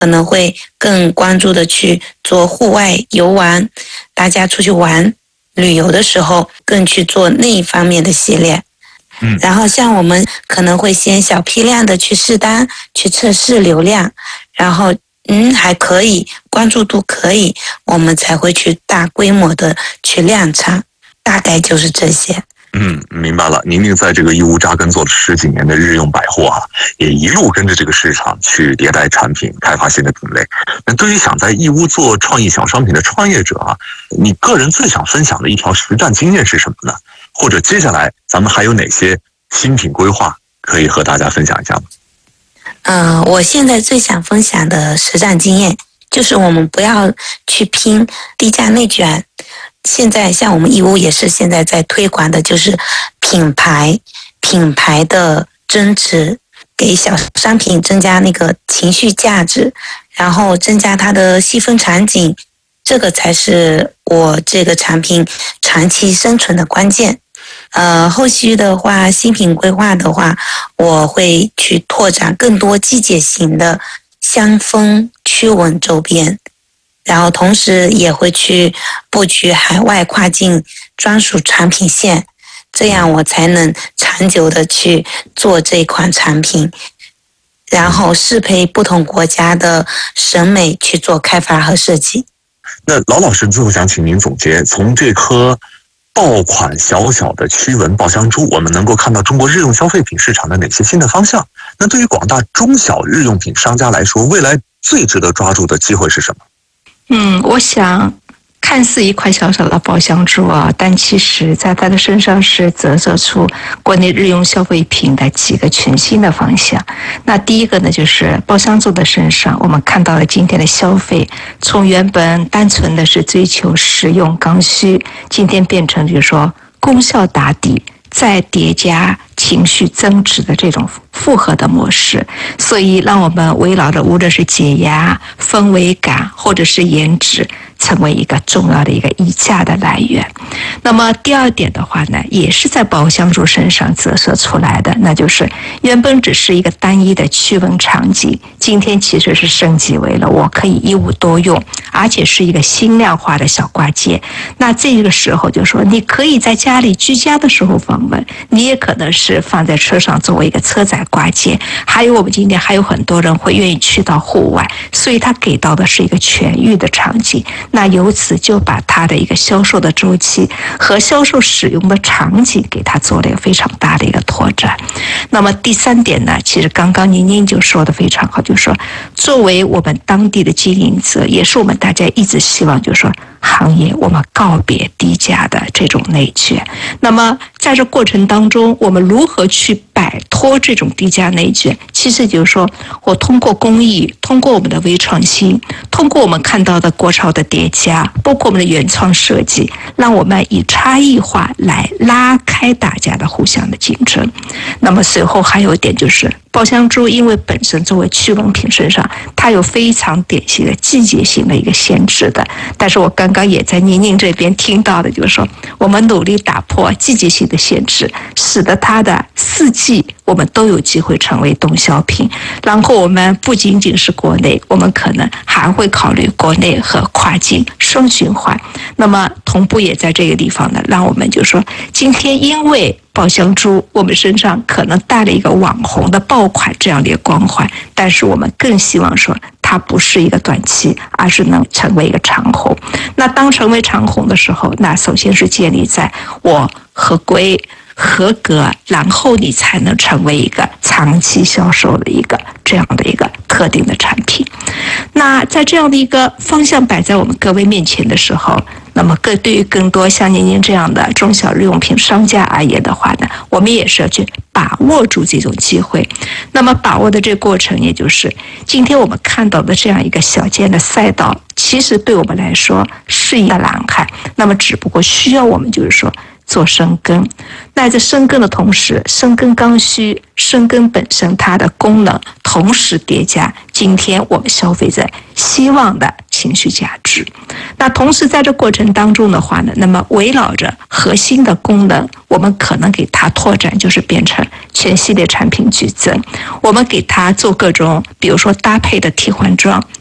可能会更关注的去做户外游玩，大家出去玩旅游的时候更去做那一方面的系列。然后像我们可能会先小批量的去试单，去测试流量，然后还可以，关注度可以，我们才会去大规模的去量产，大概就是这些。 明白了。宁宁在这个义乌扎根做了10几年的日用百货也一路跟着这个市场去迭代产品，开发新的品类。那对于想在义乌做创意小商品的创业者你个人最想分享的一条实战经验是什么呢？或者接下来咱们还有哪些新品规划可以和大家分享一下吗？ 我现在最想分享的实战经验就是我们不要去拼低价内卷。现在像我们义乌也是现在在推广的就是品牌的增值，给小商品增加那个情绪价值，然后增加它的细分场景，这个才是我这个产品长期生存的关键。后续的话，新品规划的话，我会去拓展更多季节型的香氛驱蚊周边，然后同时也会去布局海外跨境专属产品线，这样我才能长久的去做这款产品，然后适配不同国家的审美去做开发和设计。 那劳老师最后想请您总结，从这颗爆款小小的驱蚊爆香珠，我们能够看到中国日用消费品市场的哪些新的方向？那对于广大中小日用品商家来说，未来最值得抓住的机会是什么？ 我想看似一块小小的爆香珠但其实在它的身上是折射出国内日用消费品的几个全新的方向。那第一个呢，就是爆香珠的身上，我们看到了今天的消费从原本单纯的是追求实用刚需，今天变成就是说功效打底，再叠加情绪增值的这种复合的模式，所以让我们围绕着无论是解压、氛围感或者是颜值，成为一个重要的一个溢价的来源。那么第二点的话呢，也是在爆香珠身上折射出来的，那就是原本只是一个单一的驱蚊场景，今天其实是升级为了我可以一物多用，而且是一个轻量化的小挂件。那这个时候就说你可以在家里居家的时候防蚊，你也可能是放在车上作为一个车载挂件，还有我们今天还有很多人会愿意去到户外，所以它给到的是一个全域的场景。那由此就把它的一个销售的周期和销售使用的场景给它做了一个非常大的一个拓展。那么第三点呢，其实刚刚宁就说的非常好，就是说作为我们当地的经营者，也是我们大家一直希望就是说行业我们告别低价的这种内卷。那么在这过程当中，我们如何去摆脱这种低价内卷？其实就是说我通过工艺，通过我们的微创新，通过我们看到的国潮的叠加，包括我们的原创设计，让我们以差异化来拉开大家的互相的竞争。那么随后还有一点就是爆香珠，因为本身作为驱蚊品身上，它有非常典型的季节性的一个限制的。但是我刚刚也在宁这边听到的，就是说我们努力打破季节性的限制，使得它的4季我们都有机会成为动销品。然后我们不仅仅是国内，我们可能还会考虑国内和跨境双循环。那么同步也在这个地方呢，让我们就说今天因为爆香珠我们身上可能带了一个网红的爆款这样的一个光环，但是我们更希望说它不是一个短期，而是能成为一个长红。那当成为长红的时候，那首先是建立在我合规合格，然后你才能成为一个长期销售的一个这样的一个特定的产品。那在这样的一个方向摆在我们各位面前的时候，那么对于更多像您这样的中小日用品商家而言的话呢，我们也是要去把握住这种机会。那么把握的这个过程，也就是今天我们看到的这样一个小件的赛道，其实对我们来说是一个蓝海，那么只不过需要我们就是说做深耕。那在深耕的同时，深耕刚需，深耕本身它的功能，同时叠加今天我们消费者希望的情绪价值。那同时在这过程当中的话呢，那么围绕着核心的功能，我们可能给它拓展，就是变成全系列产品矩阵，我们给它做各种，比如说搭配的替换装。